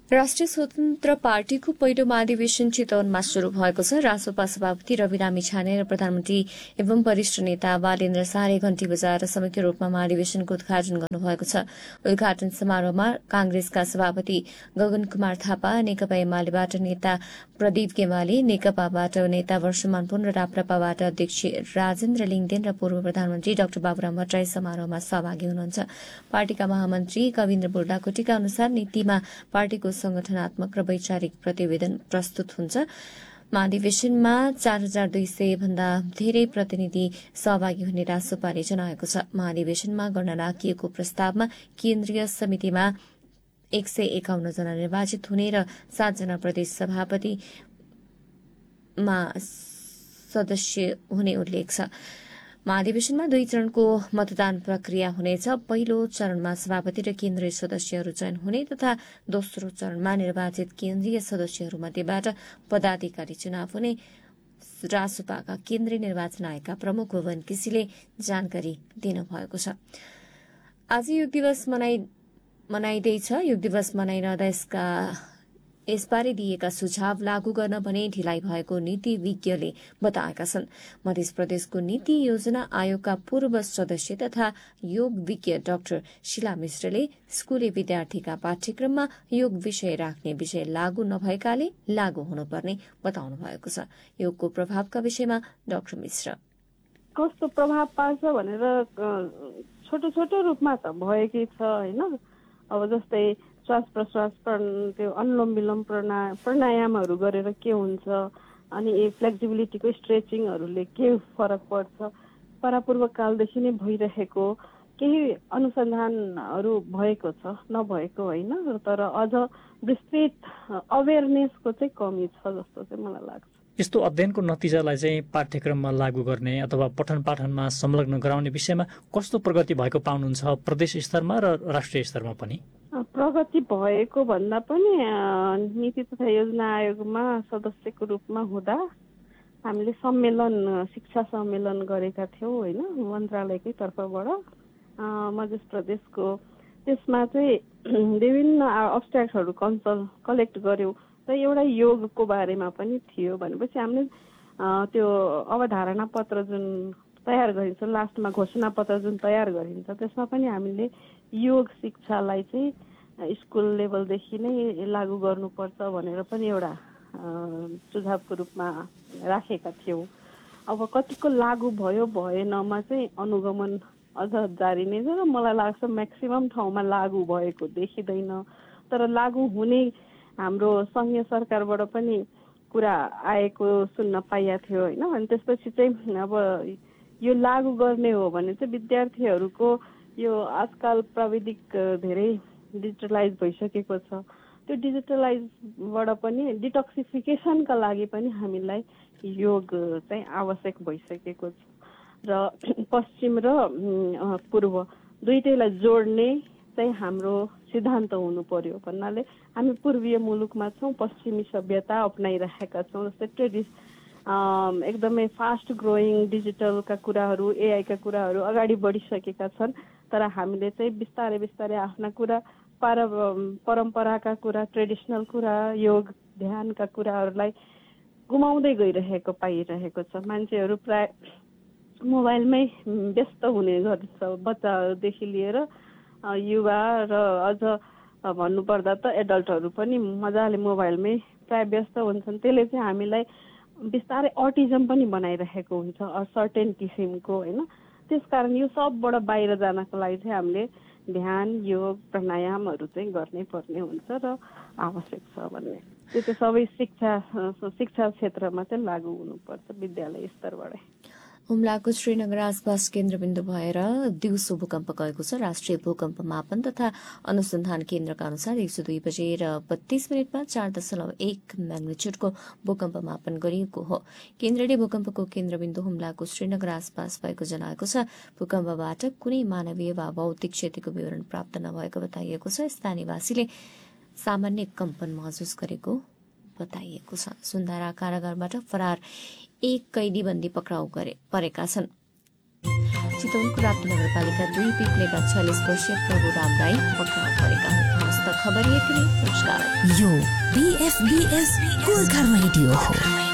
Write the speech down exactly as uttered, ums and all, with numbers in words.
राष्ट्रिय स्वतन्त्र पार्टीको पहिलो महाधिवेशन चितवनमा शुरू भएको छ। रासोपा सभापति रवि लामिछाने र प्रधानमन्त्री एवं वरिष्ठ नेता बालेन्द्र शाहले घण्टी बजाएर संयुक्त रूपमा महाधिवेशनको उद्घाटन गर्नुभएको छ। उद्घाटन समारोहमा कांग्रेसका सभापति गगन कुमार थापा, नेकपा एमालेबाट नेता प्रदीप गेवाली, नेकपाबाट नेता वर्षमान पुन र राप्रपाबाट अध्यक्ष राजेन्द्र लिङदेन र पूर्व प्रधानमन्त्री डाक्टर बाबुराम भट्टराई समारोहमा सहभागी हुनुहुन्छ। पार्टीका महामन्त्री कविन्द्र बुर्लाकोटीका अनुसार नीतिमा पार्टीको संगठनात्मक र वैचारिक प्रतिवेदन प्रस्तुत हुन्छ। महाधिवेशनमा चार हजार दुई सय भन्दा धेरै प्रतिनिधि सहभागी हुने रासोपाले जनाएको छ। महाधिवेशनमा गर्न राखिएको प्रस्तावमा केन्द्रीय समितिमा एक सय एकाउन्न जना निर्वाचित हुने र सातजना प्रदेश सभापतिमा सदस्य हुने उल्लेख छ। महाधिवेशनमा दुई चरणको मतदान प्रक्रिया हुनेछ। पहिलो चरणमा सभापति र केन्द्रीय सदस्यहरू चयन हुने तथा दोस्रो चरणमा निर्वाचित केन्द्रीय सदस्यहरूमध्येबाट पदाधिकारी चुनाव हुने रासोपाका केन्द्रीय निर्वाचन आयोगका प्रमुख भुवन केसीले जानकारी दिनुभएको छ। आज योग दिवस मनाइँदैछ। योग दिवस मनाइरहँदा यसका यसबारे दिएका सुझाव लागू गर्न भने ढिलाइ भएको नीति विज्ञले बताएका छन्। मध्य प्रदेशको नीति योजना आयोगका पूर्व सदस्य तथा योग विज्ञ डाक्टर शीला मिश्रले स्कूले विद्यार्थीका पाठ्यक्रममा योग विषय राख्ने विषय लागू नभएकाले लागू हुनुपर्ने बताउनु भएको छ। योगको प्रभावका विषयमा डाक्टर मिश्र कस्तो प्रभाव पार्छ भनेर छोटो छोटो रूपमा त भएकै छ हैन। अब जस्तै श्वास प्रश्वास त्यो अनुलोम विलोम प्राणायामहरू गरेर के हुन्छ, अनि फ्लेक्सिबिलिटीको स्ट्रेचिङहरूले के फरक पर्छ, परापूर्व कालदेखि नै भइरहेको केही अनुसन्धानहरू भएको छ, नभएको होइन, तर अझ विस्तृत अवेरनेसको चाहिँ कमी छ जस्तो चाहिँ मलाई लाग्छ। यस्तो अध्ययनको नतिजालाई चाहिँ पाठ्यक्रममा लागू गर्ने अथवा पठन पाठनमा संलग्न गराउने विषयमा कस्तो प्रगति भएको पाउनुहुन्छ प्रदेश स्तरमा र राष्ट्रिय स्तरमा पनि? प्रगति भएको भन्दा पनि नीति तथा योजना आयोगमा सदस्यको रूपमा हुँदा हामीले सम्मेलन शिक्षा सम्मेलन गरेका थियौँ होइन, मन्त्रालयकै तर्फबाट मध्य प्रदेशको। त्यसमा चाहिँ विभिन्न अब्स्ट्र्याक्टहरू कन्सल्ट कलेक्ट गर्यौँ र एउटा योगको बारेमा पनि थियो। भनेपछि हामीले त्यो अवधारणा पत्र जुन तयार गरिन्छ, लास्टमा घोषणा पत्र जुन तयार गरिन्छ, त्यसमा पनि हामीले योग शिक्षालाई चाहिँ स्कुल लेभलदेखि नै लागू गर्नुपर्छ भनेर पनि एउटा सुझावको रूपमा राखेका थियौँ। अब कतिको लागू भयो भएनमा चाहिँ अनुगमन अझ जारी नै छ र मलाई लाग्छ म्याक्सिमम ठाउँमा लागू भएको देखिँदैन। तर लागू हुने हाम्रो सङ्घीय सरकारबाट पनि कुरा आएको सुन्न पाइएको थियो होइन। अनि त्यसपछि चाहिँ अब यो लागू गर्ने हो भने चाहिँ विद्यार्थीहरूको यो आजकल प्राविधिक धेरै डिजिटलाइज भइसकेको छ, त्यो डिजिटलाइजबाट पनि डिटक्सिफिकेसनका लागि पनि हामीलाई योग चाहिँ आवश्यक भइसकेको छ। र पश्चिम र पूर्व दुईटैलाई जोड्ने चाहिँ हाम्रो सिद्धान्त हुनु पर्यो भन्नाले हामी पूर्वीय मुलुकमा छौँ, पश्चिमी सभ्यता अपनाइरहेका छौँ। जस्तै ट्रेडिस एकदमै फास्ट ग्रोइङ डिजिटलका कुराहरू, एआईका कुराहरू अगाडि बढिसकेका छन्, तर हामीले चाहिँ बिस्तारै बिस्तारै आफ्ना कुरा पार परम्पराका कुरा, ट्रेडिसनल कुरा, योग ध्यानका कुराहरूलाई गुमाउँदै गइरहेको पाइरहेको छ। मान्छेहरू प्राय मोबाइलमै व्यस्त हुने गर्छ, बच्चादेखि लिएर युवा र अझ भन्नुपर्दा त एडल्टहरू पनि मजाले मोबाइलमै प्राय व्यस्त हुन्छन्। त्यसले चाहिँ हामीलाई बिस्तारै अटिजम पनि बनाइरहेको हुन्छ सर्टेन किसिमको होइन। त्यसकारण यो सबबाट बाहिर जानको लागि चाहिँ हामीले ध्यान, योग, प्राणायामहरू चाहिँ गर्नै पर्ने हुन्छ र आवश्यक छ भन्ने। त्यो चाहिँ सबै शिक्षा शिक्षा क्षेत्रमा चाहिँ लागू हुनुपर्छ विद्यालय स्तरबाटै। हुम्लाको श्रीनगर आसपास केन्द्रबिन्दु भएर दिउँसो भूकम्प गएको छ। राष्ट्रिय भूकम्प मापन तथा अनुसन्धान केन्द्रका अनुसार एक सौ दुई बजेर बत्तीस मिनटमा चार दशमलव एक म्याग्निच्युडको भूकम्प मापन गरिएको हो। केन्द्रले भूकम्पको केन्द्रबिन्दु हुम्लाको श्रीनगर आसपास भएको जनाएको छ। भूकम्पबाट कुनै मानवीय वा भौतिक क्षतिको विवरण प्राप्त नभएको बताइएको छ। स्थानीयवासीले सामान्य कम्पन महसुस गरेको बताइएको छ। सुन्दारा कारागारबाट फरार एक कैदी बन्दी पक्राउ गरे परेका छन्। चितवनको राप्ती नगरपालिका दुई पिप्लेका छयालिस वर्षीय प्रभु राम राई पक्राउ परेका हुन्। हस्त खबर यति नै। नमस्कार। यो बीएफबीएस गोर्खा रेडियो हो।